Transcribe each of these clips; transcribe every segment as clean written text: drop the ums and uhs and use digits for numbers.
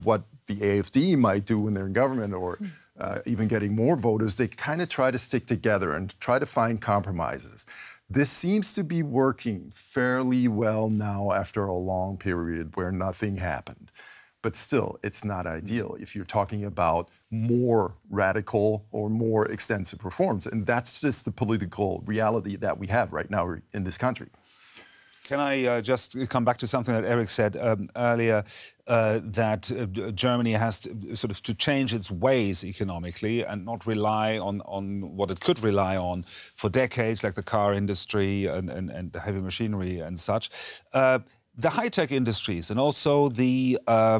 what the AfD might do when they're in government or even getting more voters, they kind of try to stick together and try to find compromises. This seems to be working fairly well now after a long period where nothing happened. But still, it's not ideal if you're talking about more radical or more extensive reforms. And that's just the political reality that we have right now in this country. Can I just come back to something that Erik said earlier, that Germany has to change its ways economically and not rely on what it could rely on for decades, like the car industry and the heavy machinery and such. The high-tech industries and also the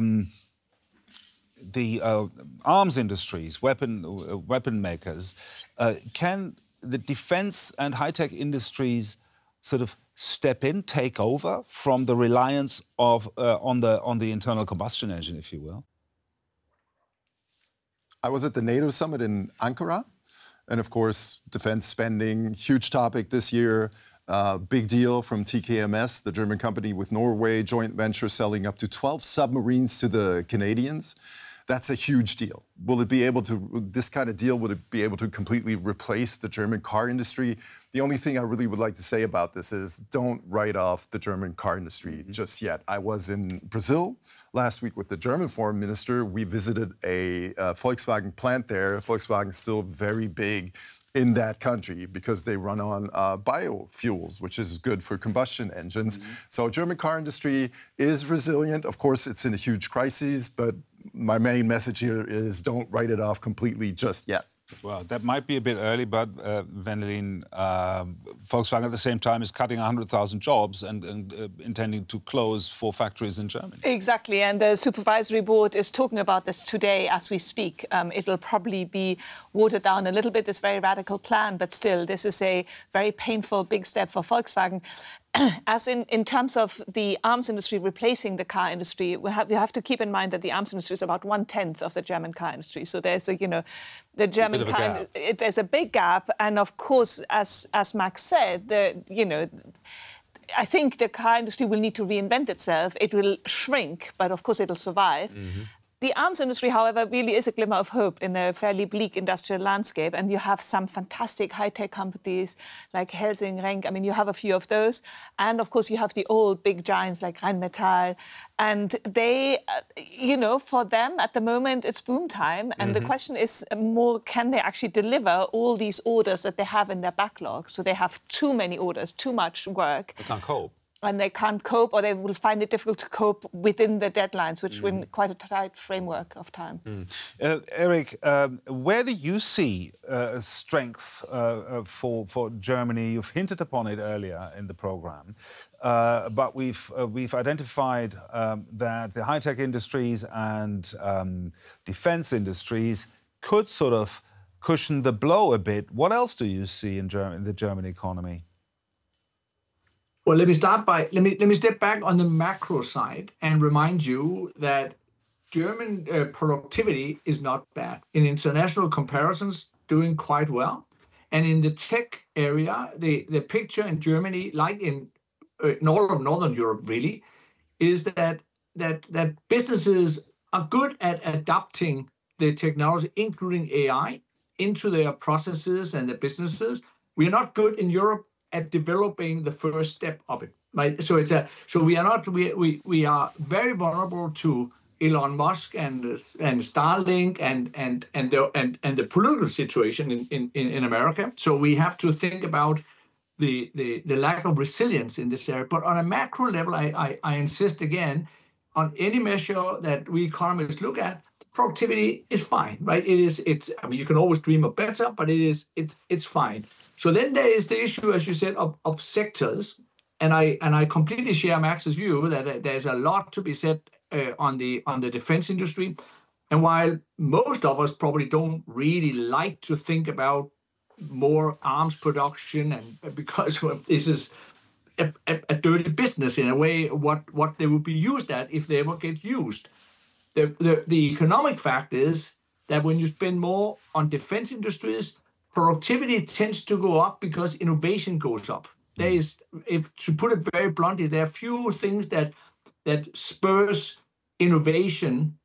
arms industries, weapon makers, can the defense and high-tech industries sort of step in, take over from the reliance of on the internal combustion engine, if you will? I was at the NATO summit in Ankara, and of course, defense spending, huge topic this year. Big deal from TKMS, the German company with Norway, joint venture selling up to 12 submarines to the Canadians. That's a huge deal. Will it be able to, this kind of deal, would it be able to completely replace the German car industry? The only thing I really would like to say about this is don't write off the German car industry just yet. I was in Brazil last week with the German foreign minister. We visited a Volkswagen plant there. Volkswagen is still very big in that country because they run on biofuels, which is good for combustion engines. So German car industry is resilient. Of course, it's in a huge crisis, but my main message here is don't write it off completely just yet. Well, that might be a bit early, but Wendelin, Volkswagen at the same time is cutting 100,000 jobs and intending to close 4 factories in Germany. Exactly, and the supervisory board is talking about this today as we speak. It'll probably be watered down a little bit, this very radical plan, but still, this is a very painful big step for Volkswagen. As in terms of the arms industry replacing the car industry, we have to keep in mind that the arms industry is about 1/10 of the German car industry. So there's the German car, there's a big gap. And of course, as Max said, I think the car industry will need to reinvent itself. It will shrink, but of course it'll survive. The arms industry, however, really is a glimmer of hope in a fairly bleak industrial landscape. And you have some fantastic high-tech companies like Helsing, Renk. I mean, you have a few of those. And, of course, you have the old big giants like Rheinmetall. And they, for them, at the moment, it's boom time. And the question is more, can they actually deliver all these orders that they have in their backlog? So they have too many orders, too much work. They can't cope. And they can't cope, or they will find it difficult to cope within the deadlines, which were quite a tight framework of time. Erik, where do you see strength for Germany? You've hinted upon it earlier in the programme, but we've identified that the high-tech industries and defence industries could sort of cushion the blow a bit. What else do you see in the German economy? Well, let me step back on the macro side and remind you that German productivity is not bad. In international comparisons, doing quite well. And in the tech area, the picture in Germany, like in all of Northern Europe, really, is that businesses are good at adapting the technology, including AI, into their processes and their businesses. We are not good in Europe at developing the first step of it, right? So we are very vulnerable to Elon Musk and Starlink and the political situation in America. So we have to think about the lack of resilience in this area. But on a macro level, I insist again on any measure that we economists look at. Productivity is fine, right? I mean, you can always dream of better, but it's fine. So then there is the issue, as you said, of sectors, and I completely share Max's view that there's a lot to be said on the defense industry. And while most of us probably don't really like to think about more arms production, and because this is a dirty business in a way, what they would be used at if they ever get used. The economic fact is that when you spend more on defense industries, productivity tends to go up because innovation goes up. There is, to put it very bluntly, there are few things that spurs innovation